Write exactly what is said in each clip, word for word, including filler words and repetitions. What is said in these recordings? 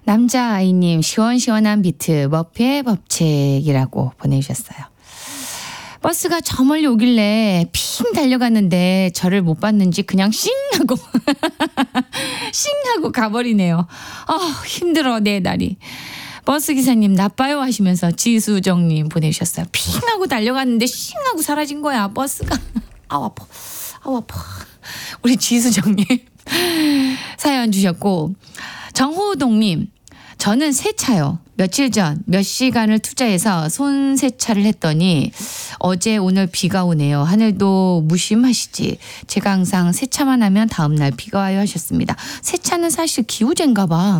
남자아이님 시원시원한 비트 머피의 법칙이라고 보내주셨어요. 버스가 저 멀리 오길래 핑 달려갔는데 저를 못 봤는지 그냥 싱 하고 싱 하고 가버리네요. 아 힘들어 내 날이. 버스기사님 나빠요 하시면서 지수정님 보내주셨어요. 핑 하고 달려갔는데 싱 하고 사라진 거야 버스가. 아우 아파 아우 아파. 우리 지수정님 사연 주셨고, 정호동님 저는 세차요. 며칠 전 몇 시간을 투자해서 손 세차를 했더니 어제 오늘 비가 오네요. 하늘도 무심하시지. 제가 항상 세차만 하면 다음날 비가 와요 하셨습니다. 세차는 사실 기우제인가 봐.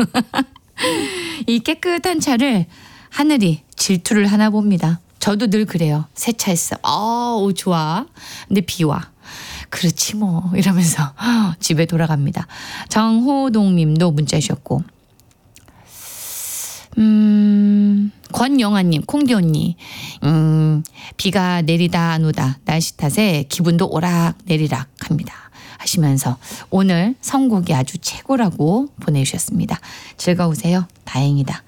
이 깨끗한 차를 하늘이 질투를 하나 봅니다. 저도 늘 그래요. 세차했어. 어우 좋아. 근데 비 와. 그렇지 뭐 이러면서 집에 돌아갑니다. 정호동 님도 문자 주셨고, 음, 권영아님, 콩디 언니, 음, 비가 내리다 안 오다 날씨 탓에 기분도 오락 내리락 합니다 하시면서 오늘 선곡이 아주 최고라고 보내주셨습니다. 즐거우세요? 다행이다.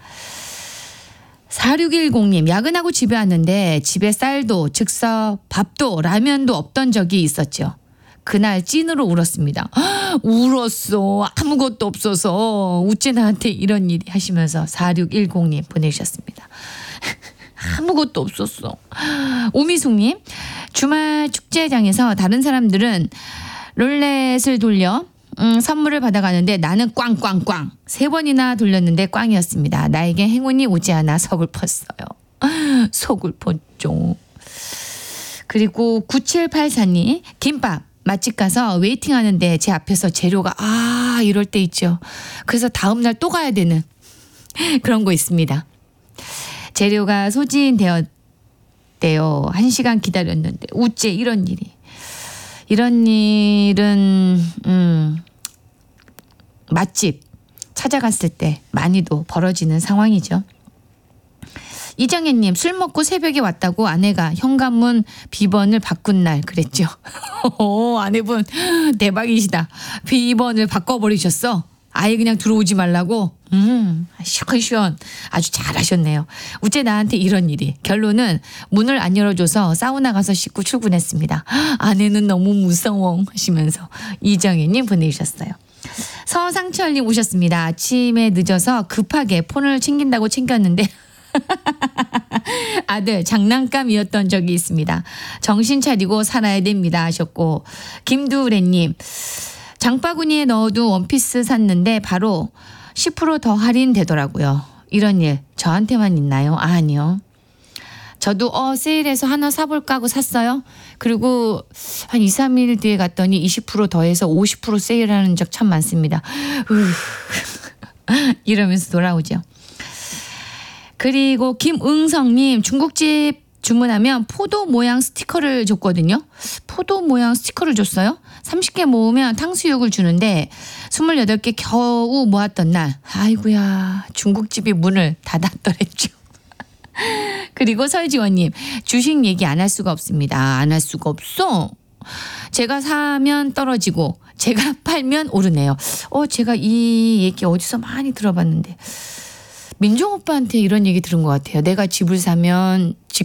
사육일공 님 야근하고 집에 왔는데 집에 쌀도 즉석 밥도 라면도 없던 적이 있었죠. 그날 찐으로 울었습니다. 울었어. 아무것도 없어서 우째 나한테 이런 일이 하시면서 사육일공 님 보내주셨습니다. 아무것도 없었어. 오미숙님 주말 축제장에서 다른 사람들은 롤렛을 돌려 음, 선물을 받아가는데 나는 꽝꽝꽝 세 번이나 돌렸는데 꽝이었습니다. 나에게 행운이 오지 않아 서글펐어요. 서글펐죠. 그리고 구칠팔사 님 김밥 맛집 가서 웨이팅 하는데 제 앞에서 재료가 아 이럴 때 있죠. 그래서 다음날 또 가야 되는 그런 거 있습니다. 재료가 소진되었대요. 한 시간 기다렸는데 우째 이런 일이. 이런 일은 음, 맛집 찾아갔을 때 많이도 벌어지는 상황이죠. 이정혜님 술 먹고 새벽에 왔다고 아내가 현관문 비번을 바꾼 날 그랬죠. 오, 아내분 대박이시다. 비번을 바꿔버리셨어. 아예 그냥 들어오지 말라고. 음, 시원시원 아주 잘하셨네요. 우째 나한테 이런 일이. 결론은 문을 안 열어줘서 사우나 가서 씻고 출근했습니다. 아내는 너무 무서워 하시면서 이정혜님 보내주셨어요. 서상철님 오셨습니다. 아침에 늦어서 급하게 폰을 챙긴다고 챙겼는데 아들 장난감이었던 적이 있습니다. 정신 차리고 살아야 됩니다 하셨고, 김두래님 장바구니에 넣어둔 원피스 샀는데 바로 십 퍼센트 더 할인되더라고요. 이런 일 저한테만 있나요? 아, 아니요. 저도 어 세일해서 하나 사볼까 하고 샀어요. 그리고 한 이, 삼 일 뒤에 갔더니 이십 퍼센트 더해서 오십 퍼센트 세일하는 적 참 많습니다. 이러면서 돌아오죠. 그리고 김응성님 중국집 주문하면 포도 모양 스티커를 줬거든요. 포도 모양 스티커를 줬어요. 삼십 개 모으면 탕수육을 주는데 스물여덟 개 겨우 모았던 날 아이고야 중국집이 문을 닫았더랬죠. 그리고 설지원님 주식 얘기 안 할 수가 없습니다. 안 할 수가 없어. 제가 사면 떨어지고 제가 팔면 오르네요. 어 제가 이 얘기 어디서 많이 들어봤는데 민정 오빠한테 이런 얘기 들은 것 같아요. 내가 집을 사면 집